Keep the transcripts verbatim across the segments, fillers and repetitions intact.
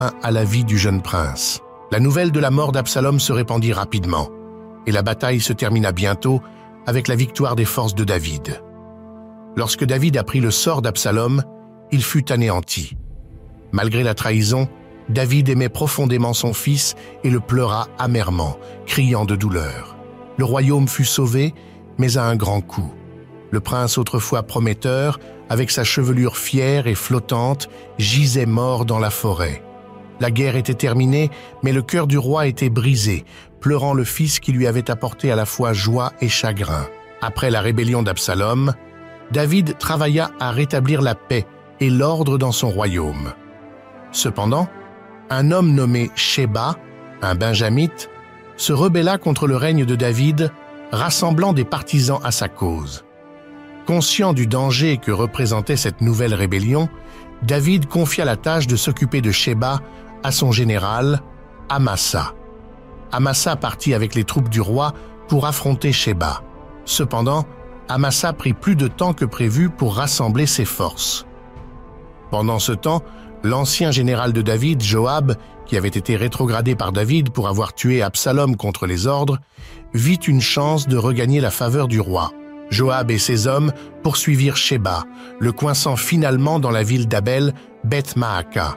à la vie du jeune prince. La nouvelle de la mort d'Absalom se répandit rapidement, et la bataille se termina bientôt avec la victoire des forces de David. Lorsque David apprit le sort d'Absalom, il fut anéanti. Malgré la trahison, David aimait profondément son fils et le pleura amèrement, criant de douleur. Le royaume fut sauvé, mais à un grand coût. Le prince autrefois prometteur, avec sa chevelure fière et flottante, gisait mort dans la forêt. La guerre était terminée, mais le cœur du roi était brisé, pleurant le fils qui lui avait apporté à la fois joie et chagrin. Après la rébellion d'Absalom, David travailla à rétablir la paix et l'ordre dans son royaume. Cependant, un homme nommé Sheba, un benjamite, se rebella contre le règne de David, rassemblant des partisans à sa cause. Conscient du danger que représentait cette nouvelle rébellion, David confia la tâche de s'occuper de Sheba à son général, Amasa. Amasa partit avec les troupes du roi pour affronter Sheba. Cependant, Amasa prit plus de temps que prévu pour rassembler ses forces. Pendant ce temps, l'ancien général de David, Joab, qui avait été rétrogradé par David pour avoir tué Absalom contre les ordres, vit une chance de regagner la faveur du roi. Joab et ses hommes poursuivirent Sheba, le coinçant finalement dans la ville d'Abel, Beth-Maaka.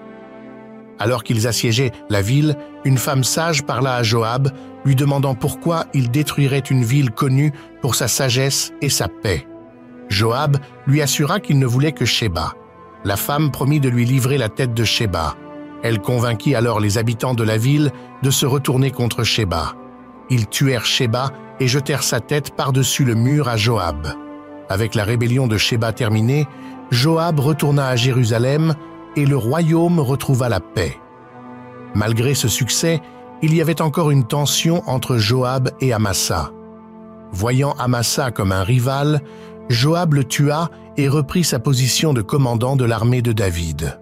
Alors qu'ils assiégeaient la ville, une femme sage parla à Joab, lui demandant pourquoi il détruirait une ville connue pour sa sagesse et sa paix. Joab lui assura qu'il ne voulait que Sheba. La femme promit de lui livrer la tête de Sheba. Elle convainquit alors les habitants de la ville de se retourner contre Sheba. Ils tuèrent Sheba et jetèrent sa tête par-dessus le mur à Joab. Avec la rébellion de Sheba terminée, Joab retourna à Jérusalem et le royaume retrouva la paix. Malgré ce succès, il y avait encore une tension entre Joab et Amasa. Voyant Amasa comme un rival, Joab le tua et reprit sa position de commandant de l'armée de David.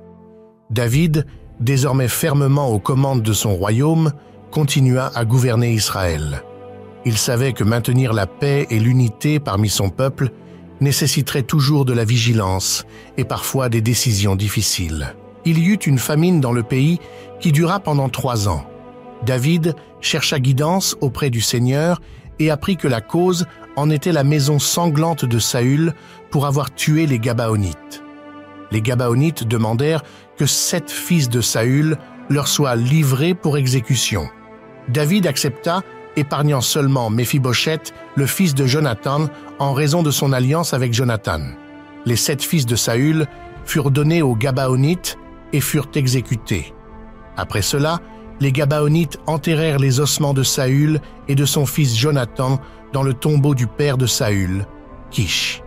David, désormais fermement aux commandes de son royaume, continua à gouverner Israël. Il savait que maintenir la paix et l'unité parmi son peuple nécessiterait toujours de la vigilance et parfois des décisions difficiles. Il y eut une famine dans le pays qui dura pendant trois ans. David chercha guidance auprès du Seigneur et apprit que la cause en était la maison sanglante de Saül pour avoir tué les Gabaonites. Les Gabaonites demandèrent que sept fils de Saül leur soient livrés pour exécution. David accepta, épargnant seulement Méphibosheth, le fils de Jonathan, en raison de son alliance avec Jonathan. Les sept fils de Saül furent donnés aux Gabaonites et furent exécutés. Après cela, les Gabaonites enterrèrent les ossements de Saül et de son fils Jonathan dans le tombeau du père de Saül, Kish.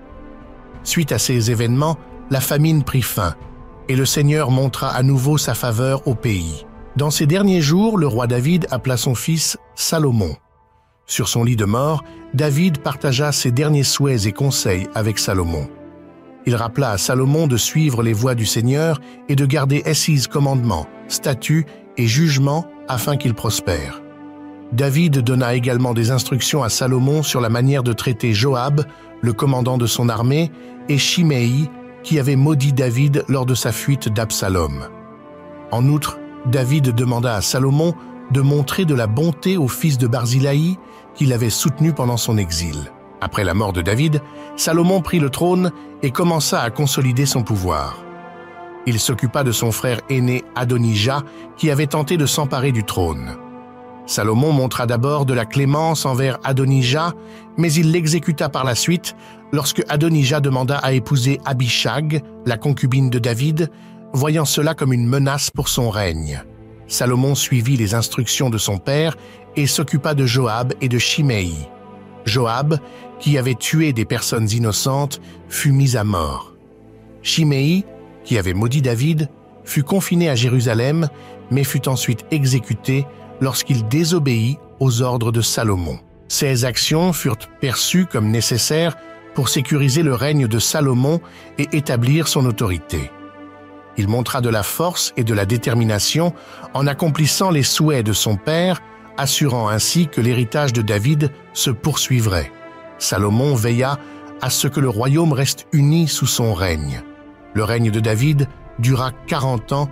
Suite à ces événements, la famine prit fin, et le Seigneur montra à nouveau sa faveur au pays. Dans ces derniers jours, le roi David appela son fils Salomon. Sur son lit de mort, David partagea ses derniers souhaits et conseils avec Salomon. Il rappela à Salomon de suivre les voies du Seigneur et de garder ses commandements, statuts et jugements afin qu'il prospère. David donna également des instructions à Salomon sur la manière de traiter Joab, le commandant de son armée, et Shimei, qui avait maudit David lors de sa fuite d'Absalom. En outre, David demanda à Salomon de montrer de la bonté au fils de Barzilaï qu'il avait soutenu pendant son exil. Après la mort de David, Salomon prit le trône et commença à consolider son pouvoir. Il s'occupa de son frère aîné Adonijah qui avait tenté de s'emparer du trône. Salomon montra d'abord de la clémence envers Adonijah, mais il l'exécuta par la suite lorsque Adonijah demanda à épouser Abishag, la concubine de David, voyant cela comme une menace pour son règne. Salomon suivit les instructions de son père et s'occupa de Joab et de Shimei. Joab, qui avait tué des personnes innocentes, fut mis à mort. Shimei, qui avait maudit David, fut confiné à Jérusalem, mais fut ensuite exécuté lorsqu'il désobéit aux ordres de Salomon. Ces actions furent perçues comme nécessaires pour sécuriser le règne de Salomon et établir son autorité. Il montra de la force et de la détermination en accomplissant les souhaits de son père, assurant ainsi que l'héritage de David se poursuivrait. Salomon veilla à ce que le royaume reste uni sous son règne. Le règne de David dura quarante ans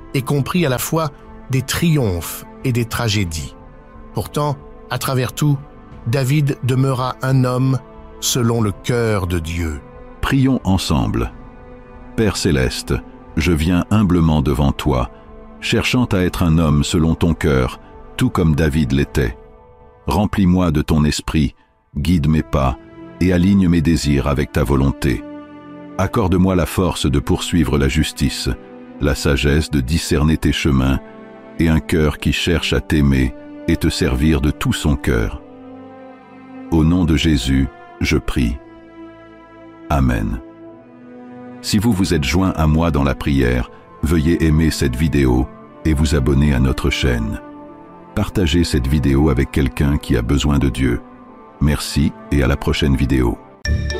et comprit à la fois des triomphes et des tragédies. Pourtant, à travers tout, David demeura un homme selon le cœur de Dieu. Prions ensemble. Père céleste, je viens humblement devant toi, cherchant à être un homme selon ton cœur, tout comme David l'était. Remplis-moi de ton esprit, guide mes pas et aligne mes désirs avec ta volonté. Accorde-moi la force de poursuivre la justice, la sagesse de discerner tes chemins et un cœur qui cherche à t'aimer et te servir de tout son cœur. Au nom de Jésus, je prie. Amen. Si vous vous êtes joint à moi dans la prière, veuillez aimer cette vidéo et vous abonner à notre chaîne. Partagez cette vidéo avec quelqu'un qui a besoin de Dieu. Merci et à la prochaine vidéo.